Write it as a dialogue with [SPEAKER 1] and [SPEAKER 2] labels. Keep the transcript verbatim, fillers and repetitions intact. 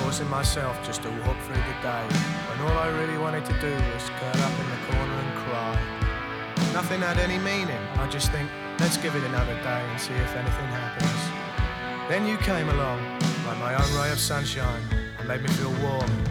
[SPEAKER 1] forcing myself just to walk through the day, when all I really wanted to do was curl up in the corner and cry. Nothing had any meaning, I just think, let's give it another day and see if anything happens. Then you came along, like my own ray of sunshine, and made me feel warm